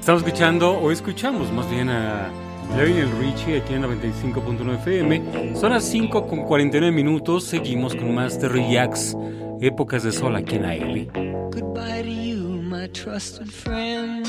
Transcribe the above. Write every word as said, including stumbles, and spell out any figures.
Estamos escuchando, o escuchamos más bien a Lionel Richie aquí en noventa y cinco punto nueve F M. Son las cinco con cuarenta y nueve minutos. Seguimos con más Terry Jacks, Épocas de Sol aquí en A L. Goodbye to you, my trusted friend.